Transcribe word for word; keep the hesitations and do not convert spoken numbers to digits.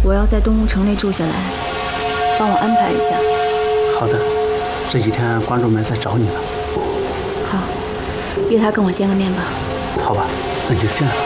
我要在东吴城内住下来，帮我安排一下。 好的，这几天观众们在找你呢。 好，约他跟我见个面吧。 好吧，那就这样了。